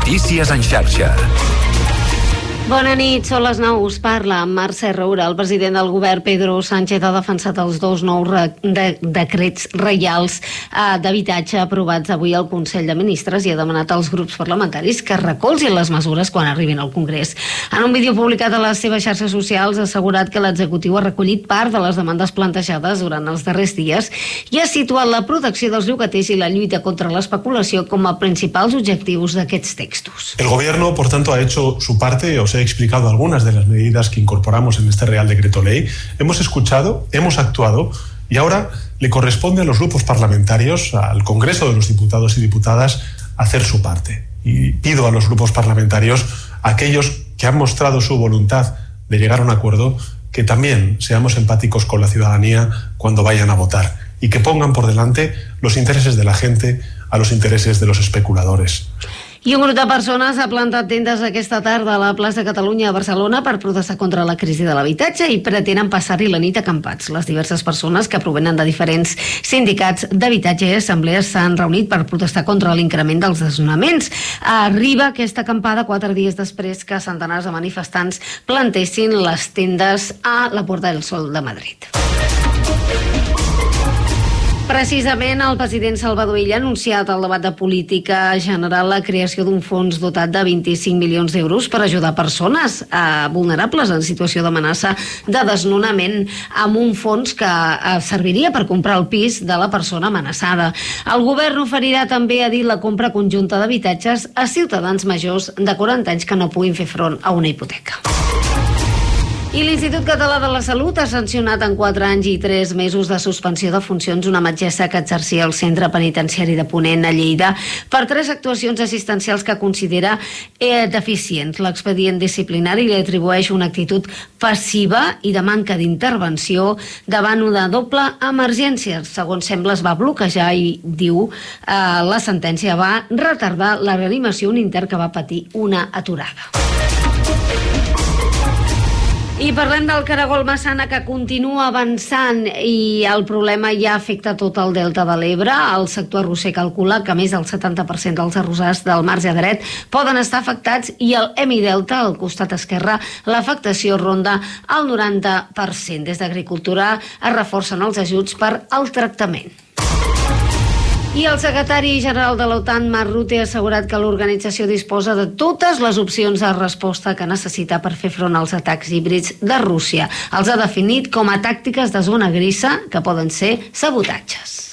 Notícies en xarxa. Bona nit, són les 9, us parla Mercè Roura. El president del govern, Pedro Sánchez, ha defensat els dos nous decrets reials d'habitatge aprovats avui al Consell de Ministres i ha demanat als grups parlamentaris que recolzin les mesures quan arribin al Congrés. En un vídeo publicat a les seves xarxes socials ha assegurat que l'executiu ha recollit part de les demandes plantejades durant els darrers dies i ha situat la protecció dels llogaters i la lluita contra l'especulació com a principals objectius d'aquests textos. El gobierno, por tanto, ha hecho su parte. He explicado algunas de las medidas que incorporamos en este Real Decreto Ley. Hemos escuchado, hemos actuado y ahora le corresponde a los grupos parlamentarios, al Congreso de los Diputados y Diputadas, hacer su parte. Y pido a los grupos parlamentarios, a aquellos que han mostrado su voluntad de llegar a un acuerdo, que también seamos empáticos con la ciudadanía cuando vayan a votar y que pongan por delante los intereses de la gente a los intereses de los especuladores. I un grup de persones ha plantat tendes aquesta tarda a la plaça Catalunya a Barcelona per protestar contra la crisi de l'habitatge i pretenen passar-hi la nit acampats. Les diverses persones que provenen de diferents sindicats d'habitatge i assemblees s'han reunit per protestar contra l'increment dels desnonaments. Arriba aquesta acampada 4 dies després que centenars de manifestants plantessin les tendes a la Puerta del Sol de Madrid. Precisament el president Salvador Illa ha anunciat al debat de política general la creació d'un fons dotat de 25 milions d'euros per ajudar persones vulnerables en situació d'amenaça de desnonament, amb un fons que serviria per comprar el pis de la persona amenaçada. El govern oferirà també, ha dit, la compra conjunta d'habitatges a ciutadans majors de 40 anys que no puguin fer front a una hipoteca. I l'Institut Català de la Salut ha sancionat en 4 anys i 3 mesos de suspensió de funcions una metgessa que exercia al Centre Penitenciari de Ponent a Lleida per 3 actuacions assistencials que considera deficients. L'expedient disciplinari li atribueix una actitud passiva i de manca d'intervenció davant una doble emergència. Segons sembla, es va bloquejar i, diu, la sentència va retardar la reanimació un intern que va patir una aturada. I parlem del caragol Massana, que continua avançant i el problema ja afecta tot el delta de l'Ebre. El sector arrosser calcula que més del 70% dels arrossars del marge dret poden estar afectats i el hemidelta, al costat esquerre, l'afectació ronda el 90%. Des d'Agricultura es reforcen els ajuts per al tractament. I el secretari general de l'OTAN, Mark Rutte, ha assegurat que l'organització disposa de totes les opcions de resposta que necessita per fer front als atacs híbrids de Rússia. Els ha definit com a tàctiques de zona grisa que poden ser sabotatges.